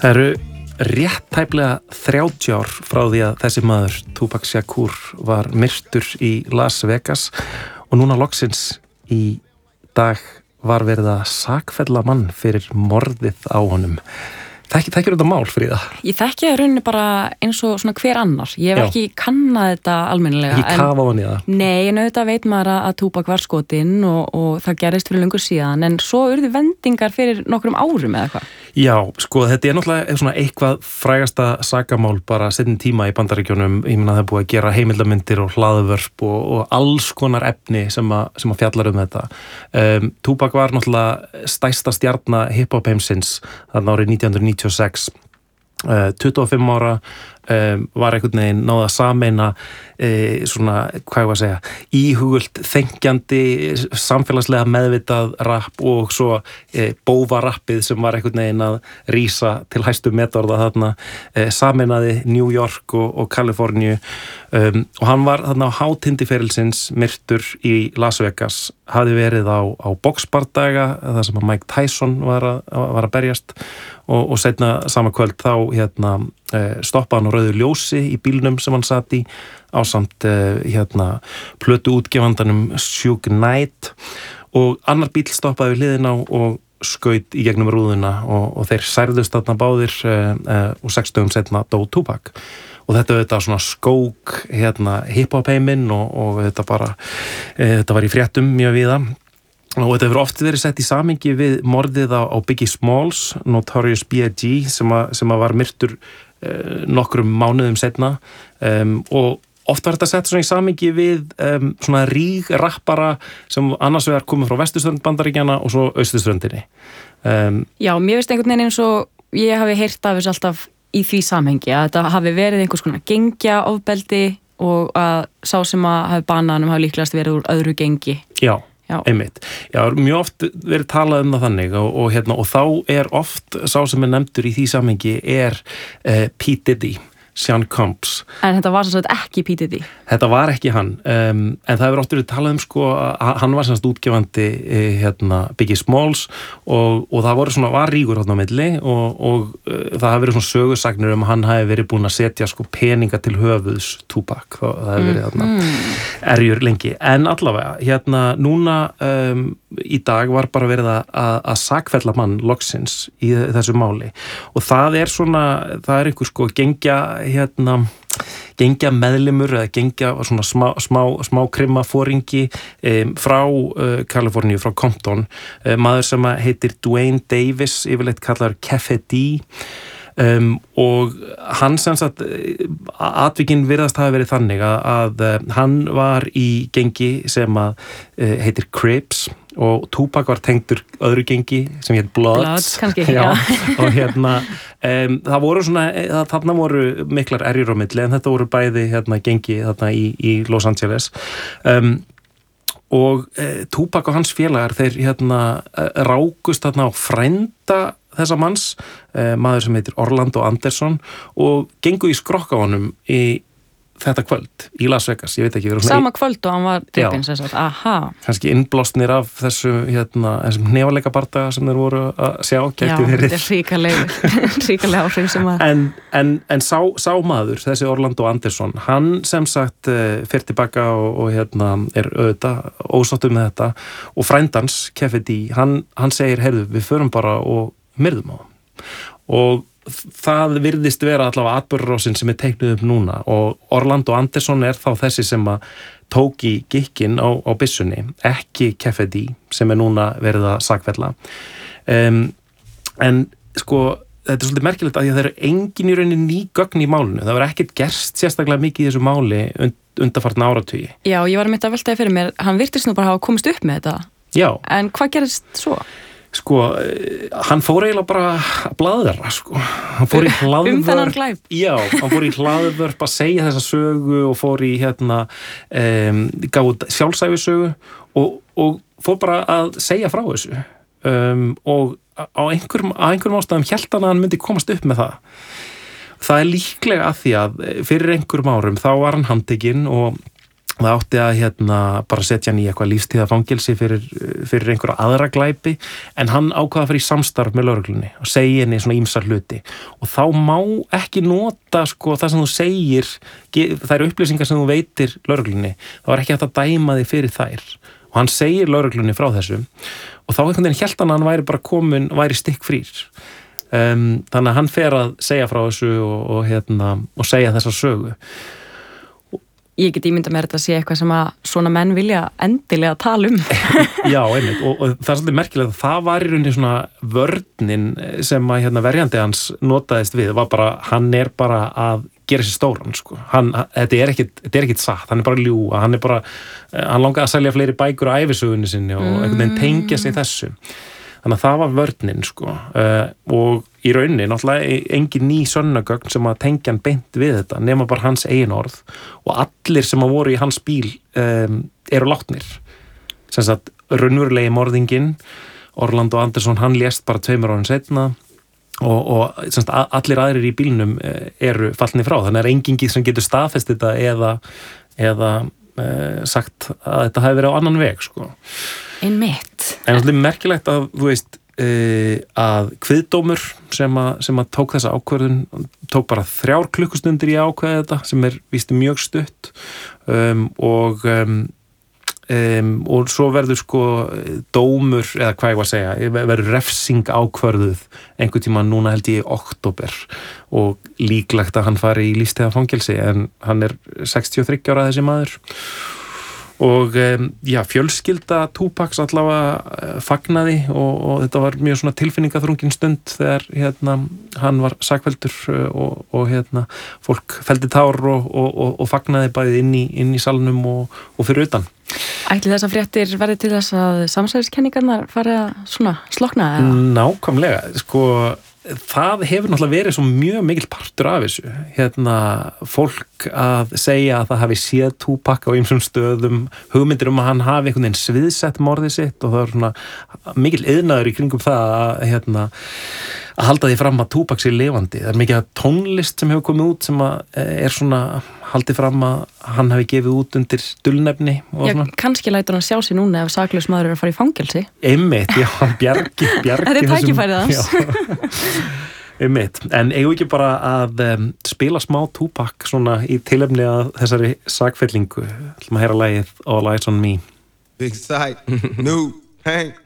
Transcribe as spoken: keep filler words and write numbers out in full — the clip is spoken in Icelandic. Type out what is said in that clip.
Það eru rétt tæplega þrjátíu ár frá því að þessi maður, Tupac Shakur, var myrtur í Las Vegas og núna loksins í dag var verið að sakfella mann fyrir morðið á honum. Þekki, þekkir þetta mál, Fríða? Ég þekki það rauninni bara eins og svona hver annar. Ég hef Já. ekki kannað þetta almennilega. Ekki kafa ofan í það? Nei, en auðvitað veit maður að Tupac var skotinn og, og það gerist fyrir löngu síðan, en svo urðu vendingar fyrir nokkrum árum eða hvað? Já, sko, þetta er náttúrulega svona eitthvað frægasta sakamál bara setjum tíma í Bandaríkjunum. Ég meina það er búið að gera heimildarmyndir og hlaðvörp og, og alls konar efni sem að, sem að fjallar um þetta. Um, Tupac var náttúrulega stærsta stjarna hip-hop heimsins þarna árið nítján hundruð níutíu og sex. Uh, tuttugu og fimm ára um, var einhvern veginn náða að sameina uh, svona, hvað ég var að segja, íhugult, þengjandi, samfélagslega meðvitað rapp og svo uh, bóvarappið sem var einhvern veginn að rísa til hæstu metorða þarna, uh, sameinaði New York og, og Kaliforníu um, og hann var þarna á hátindi ferilsins myrtur í Las Vegas, hafði verið á, á boxbardaga, það sem að Mike Tyson var að, var að berjast og, og seinna sama kvöld þá hérna, stoppaði hann á rauðu ljósi í bílnum sem hann satt í ásamt hérna, plötu útgefandanum Suge Knight og annar bíl stoppaði við hliðina og skaut í gegnum rúðuna og, og þeir særðust þarna báðir uh, og sex dögum seinna dó Tupac og þetta auðvitað svona skók hérna, hip-hop heiminn og, og þetta bara uh, þetta var í fréttum mjög víða og þetta hefur oft verið sett í samhengi við morðið á, á Biggie Smalls, Notorious B I G sem, a, sem a var myrtur uh, nokkrum mánuðum seinna um, og oft var þetta sett svona í samhengi við um, svona ríg rappara sem annars vegar komið frá vesturströnd Bandaríkjanna og svo austurströndinni. Um, Já, mér veist einhvern veginn eins og ég hafi heyrt af þessu alltaf í því samhengi að þetta hafi verið einhvers konar gengja ofbeldi og að sá sem að hafi banað hann hafi líklegast verið úr öðru gengi. Já. Já. Einmitt. Já, mjög oft verið talað um það þannig og, og, hérna, og þá er oft sá sem er nefndur í því samhengi er uh, P. Diddy, Sean Combs. En þetta var sannsagt ekki P. Diddy? Þetta var ekki hann, um, en það hefur oft verið talað um sko að hann var sannsagt útgefandi eh, hérna, Biggie Smalls og, og það voru svona, var ríkur hérna á milli og, og uh, það hefur verið svona sögusagnir um að hann hafi verið búin að setja sko peninga til höfuðs Tupac, það, það hefur verið þarna mm. erjur lengi, en allavega hérna núna um, í dag var bara verið að, að, að sakfella mann loksins í þessu máli og það er svona, það er einhver sko gengja hérna gengja meðlimur eða gengja svona smá, smá, smá krimma fóringi um, frá uh, Kaliforníu, frá Compton uh, maður sem heitir Dwayne Davis yfirleitt kallar Keffe D Um, og hann sem sagt atvikinn virðast hafa verið þannig að, að hann var í gengi sem að uh, heitir Crips og Tupac var tengdur öðru gengi sem heit Bloods, Bloods kannski, já, og hérna um, það voru svona, þarna voru miklar erjur á milli en þetta voru bæði hérna gengi þarna í, í Los Angeles um, og uh, Tupac og hans félagar þeir hérna uh, rákust þarna á frænda þessa manns, uh, maður sem heitir Orlando Anderson og gengu í skrokk á honum í þetta kvöld í Las Vegas, ég veit ekki sama kvöld og hann var drepinn sem sagt, aha kannski innblásnir af þessu hérna, þessum hnefalega bardaga sem þeir voru að sjá já, þetta er ríkalega ríkalega áhrif sem að en, en, en sá, sá maður, þessi Orlando Anderson hann sem sagt uh, fer tilbaka og, og hérna er auðvitað ósáttur með þetta og frændans Keffe D, hann, hann segir heyrðu, við förum bara og myrðum á og það virðist vera allavega atburðarásin sem er teiknuð upp núna og Orlando Anderson er þá þessi sem að tók í gikkinn á, á byssunni, ekki Keffe D sem er núna verið að sakfella um, en sko þetta er svolítið merkilegt að því að það eru engin í rauninni ný gögn í málinu, það var ekkert gerst sérstaklega mikið í þessu máli und, undanfarna áratugi. Já, ég var að mynda að veltaði fyrir mér, hann virtist nú bara hafa komist upp með þetta. Já. En hvað gerist svo? Sko, hann fór eiginlega bara að blaðra, sko. Hann fór í hlaðvörp. Um þennan glæp. Já, hann fór í hlaðvörp að segja þessa sögu og fór í hérna, um, gáð sjálfsæfisögu og, og fór bara að segja frá þessu. Um, og á einhverjum, á einhverjum ástæðum hélt hann að hann myndi komast upp með það. Það er líklega að því að fyrir einhverjum árum þá var hann handtekinn og það átti að hérna bara setja hann í eitthvað lífstíðafangelsi fyrir, fyrir einhverja aðra glæpi en hann ákvaða að fara í samstarf með lögreglunni og segja henni svona ýmsar hluti og þá má ekki nota sko það sem þú segir, þær upplýsingar sem þú veitir lögreglunni, þá er ekki hægt að dæma þig fyrir þær og hann segir lögreglunni frá þessu og þá einhvern veginn hélt hann að hann væri bara komin, væri stikkfrýr um, þannig að hann fer að segja frá þessu og, og, hérna, og segja þessa sögu. Ég get ímynda mér þetta að sé eitthvað sem að svona menn vilja endilega tala um. Já, einmitt, og, og það er svolítið merkilegt að það var í rauninni svona vörnin sem að hérna, verjandi hans notaðist við, var bara, hann er bara að gera sér stóran, sko. Hann, þetta er ekkit, þetta er ekkit satt, hann er bara að ljúga, hann er bara, hann langaði að selja fleiri bækur á ævisögunni sinni og einhvern veginn tengja sig þessu. Þannig að það var vörnin, sko, uh, og í rauninni náttúrulega engin ný sönnagögn sem að tengja hann beint við þetta, nema bara hans eigin orð og allir sem að voru í hans bíl um, eru látnir. Sem sagt, raunverulegi morðinginn, Orlando Anderson, hann lést bara tveimur árin seinna og, og sem sagt, allir aðrir í bílnum eru fallnir frá, þannig að enginn sem getur staðfest þetta eða, eða uh, sagt að þetta hafi verið á annan veg, sko. Einmitt. En það er merkilegt að, þú veist, uh, að kviðdómur sem að, sem að tók þessa ákvörðun, tók bara þrjár klukkustundir í að ákveða þetta, sem er víst mjög stutt um, og, um, um, og svo verður sko dómur, eða hvað ég var að segja, verður refsing ákvörðuð einhvern tíma núna held ég í október og líklegt að hann fari í lífstíðafangelsi en hann er sextíu og þriggja ára þessi maður. Og um, já, fjölskylda Tupacs allavega fagnaði og, og þetta var mjög svona tilfinningaþrungin stund þegar hérna, hann var sakfelldur og, og hérna, fólk felldi tár og, og, og fagnaði bæði inn í, inn í salnum og, og fyrir utan. Ætli þessar fréttir verði til þess að samsæðiskenningarnar fari að svona slokna? Eða? Nákvæmlega, sko það hefur náttúrulega verið svo mjög mikil partur af þessu, hérna fólk að segja að það hafi séð Tupac á ýmsum stöðum, hugmyndir um að hann hafi einhvern veginn sviðsett morðið sitt og það er svona mikil iðnaður í kringum það að hérna að halda því fram að Tupac sé lifandi. Það er mikið tónlist sem hefur komið út sem að er svona haldið fram að hann hafi gefið út undir dulnefni og já, svona. Kannski lætur hann sjá sig núna ef saklaus maður er að fara í fangelsi. Einmitt, já, bjargi, bjargi. Þetta er tækifærið hans. Einmitt, en eigum ekki bara að um, spila smá Tupac svona í tilefni að þessari sakfellingu. Ætlum að heyra lagið All Eyes on Me. Big sight, new pain.